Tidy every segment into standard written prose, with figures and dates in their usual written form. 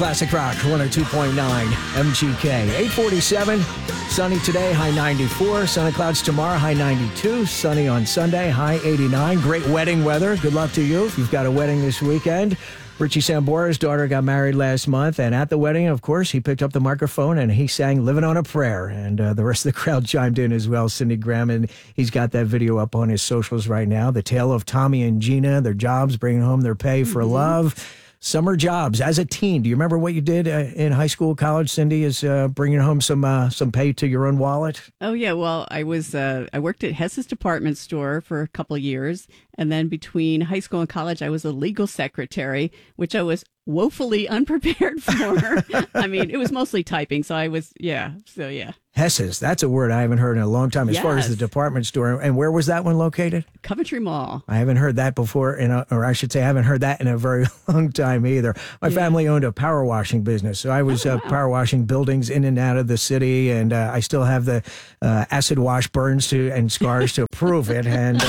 Classic Rock 102.9 MGK. 847, sunny today, high 94. Sun and clouds tomorrow, high 92. Sunny on Sunday, high 89. Great wedding weather. Good luck to you if you've got a wedding this weekend. Richie Sambora's daughter got married last month, and at the wedding, of course, he picked up the microphone and he sang Living on a Prayer, and the rest of the crowd chimed in as well. Cindy Graham, and he's got that video up on his socials right now. The tale of Tommy and Gina, their jobs, bringing home their pay for love. Summer jobs as a teen. Do you remember what you did in high school, college, Cindy, is bringing home some pay to your own wallet? Oh, yeah. Well, I worked at Hess's department store for a couple of years. And then between high school and college, I was a legal secretary, which I was woefully unprepared for. I mean, it was mostly typing. So yeah. Hess's, that's a word I haven't heard in a long time as far as the department store. And where was that one located? Coventry Mall. I haven't heard that before, or I should say I haven't heard that in a very long time either. My family owned a power washing business, so I was power washing buildings in and out of the city, and I still have the acid wash burns and scars to prove it. And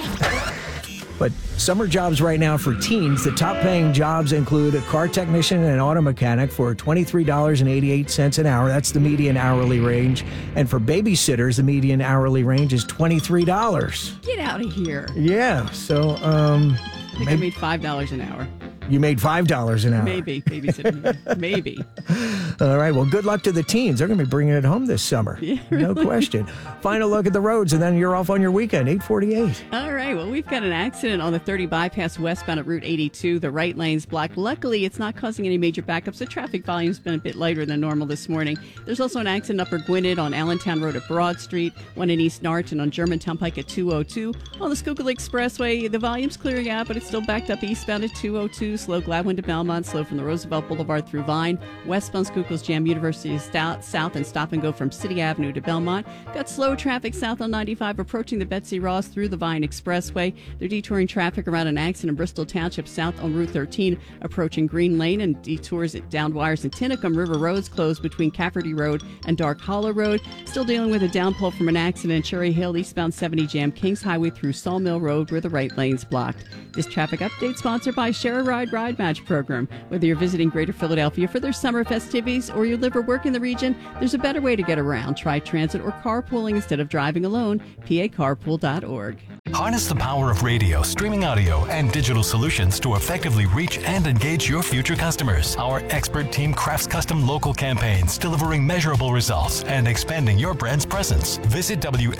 but summer jobs right now for teens, the top paying jobs include a car technician and an auto mechanic for $23.88 an hour. That's the median hourly range. And for babysitters, the median hourly range is $23. Get out of here. Yeah. So, I think I made $5 an hour. You made $5 an hour. Maybe, babysitting. Maybe. All right. Well, good luck to the teens. They're going to be bringing it home this summer. Yeah, really? No question. Final look at the roads, and then you're off on your weekend, 8:48. All right. Well, we've got an accident on the 30 bypass westbound at Route 82. The right lane's blocked. Luckily, it's not causing any major backups. The traffic volume's been a bit lighter than normal this morning. There's also an accident upper Gwinnett on Allentown Road at Broad Street, one in East Norwich and on Germantown Pike at 202. On the Schuylkill Expressway, the volume's clearing out, but it's still backed up eastbound at 202. Slow Gladwin to Belmont, slow from the Roosevelt Boulevard through Vine. Westbound Schuylkill's Jam University south and stop and go from City Avenue to Belmont. Got slow traffic south on 95 approaching the Betsy Ross through the Vine Expressway. They're detouring traffic around an accident in Bristol Township south on Route 13 approaching Green Lane, and detours at downed wires in Tinicum. River Road's closed between Cafferty Road and Dark Hollow Road. Still dealing with a downpull from an accident in Cherry Hill, eastbound 70 jam Kings Highway through Sawmill Road where the right lane's blocked. This traffic update sponsored by Share a Ride Ride Match program. Whether you're visiting Greater Philadelphia for their summer festivities or you live or work in the region, there's a better way to get around. Try transit or carpooling instead of driving alone. PACarpool.org. Harness the power of radio, streaming audio, and digital solutions to effectively reach and engage your future customers. Our expert team crafts custom local campaigns, delivering measurable results and expanding your brand's presence. Visit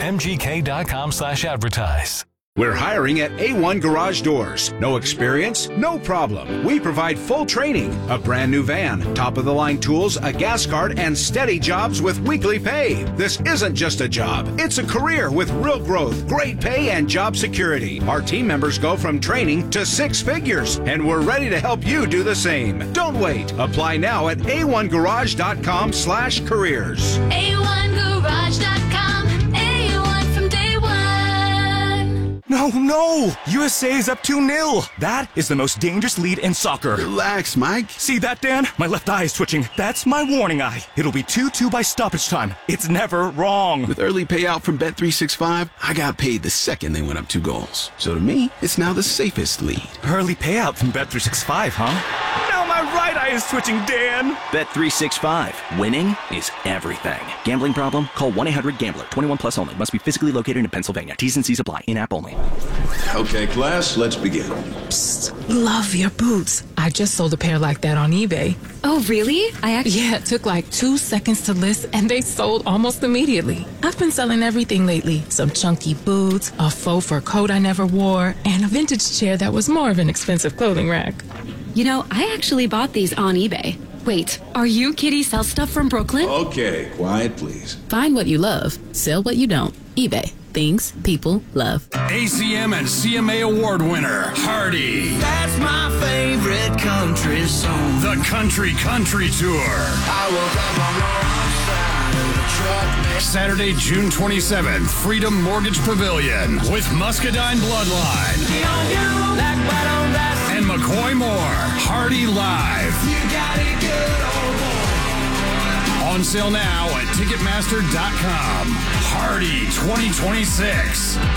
WMGK.com/advertise. We're hiring at A1 Garage Doors. No experience? No problem. We provide full training, a brand new van, top-of-the-line tools, a gas card, and steady jobs with weekly pay. This isn't just a job. It's a career with real growth, great pay, and job security. Our team members go from training to 6 figures, and we're ready to help you do the same. Don't wait. Apply now at a1garage.com/careers. A1garage.com. A1 from day one. No! USA is up 2-0. That is the most dangerous lead in soccer. Relax, Mike. See that, Dan? My left eye is twitching. That's my warning eye. It'll be 2-2 by stoppage time. It's never wrong. With early payout from Bet365, I got paid the second they went up 2 goals. So to me, it's now the safest lead. Early payout from Bet365, huh? Now my right eye is twitching, Dan. Bet365. Winning is everything. Gambling problem? Call 1-800-GAMBLER. 21 plus only. Must be physically located in Pennsylvania. T's and C's apply. In-app only. Okay, class, let's begin. Psst, love your boots. I just sold a pair like that on eBay. Oh, really? Yeah, it took like 2 seconds to list and they sold almost immediately. I've been selling everything lately. Some chunky boots, a faux fur coat I never wore, and a vintage chair that was more of an expensive clothing rack. You know, I actually bought these on eBay. Wait, are you Kitty Sell Stuff from Brooklyn? Okay, quiet, please. Find what you love. Sell what you don't. eBay. Things people love. ACM and CMA award winner, Hardy. That's my favorite country song. The Country Tour. I woke up on the wrong side of the truck. Saturday, June 27th, Freedom Mortgage Pavilion with Muscadine Bloodline. And McCoy Moore. Hardy Live. You got it good, oh boy. On sale now at Ticketmaster.com. Hardy 2026.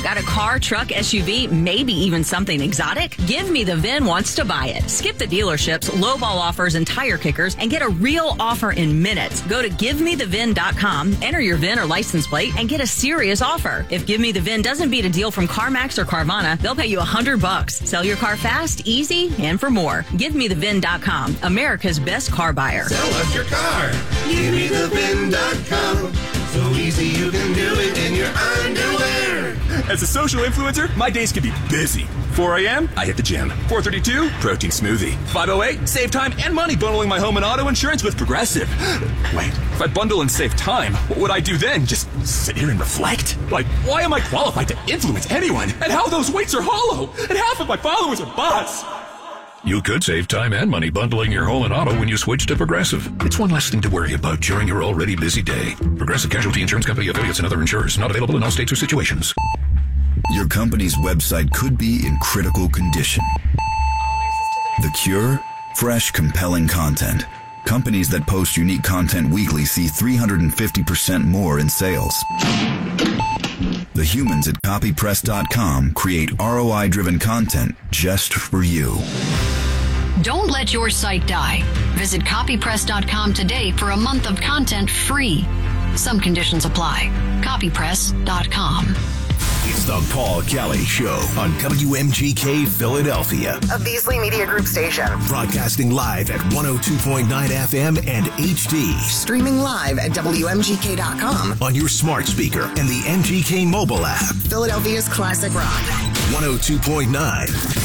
Got a car, truck, SUV, maybe even something exotic? Give Me the VIN wants to buy it. Skip the dealerships, lowball offers, and tire kickers and get a real offer in minutes. Go to GiveMeTheVIN.com, enter your VIN or license plate, and get a serious offer. If Give Me the VIN doesn't beat a deal from CarMax or Carvana, they'll pay you $100. Sell your car fast, easy, and for more. GiveMeTheVIN.com, America's best car buyer. Sell us your car. GiveMeTheVIN.com. So easy you can do it in your underwear. As a social influencer, my days can be busy. 4 a.m., I hit the gym. 4:32, protein smoothie. 5:08, save time and money bundling my home and auto insurance with Progressive. Wait, if I bundle and save time, what would I do then? Just sit here and reflect? Like, why am I qualified to influence anyone? And how those weights are hollow? And half of my followers are bots. You could save time and money bundling your home and auto when you switch to Progressive. It's one less thing to worry about during your already busy day. Progressive Casualty Insurance Company, affiliates, and other insurers. Not available in all states or situations. Your company's website could be in critical condition. The cure? Fresh, compelling content. Companies that post unique content weekly see 350% more in sales. The humans at copypress.com create ROI-driven content just for you. Don't let your site die. Visit copypress.com today for a month of content free. Some conditions apply. Copypress.com. It's the Paul Kelly Show on WMGK Philadelphia, a Beasley Media Group station. Broadcasting live at 102.9 FM and HD. Streaming live at WMGK.com. On your smart speaker and the MGK mobile app. Philadelphia's classic rock. 102.9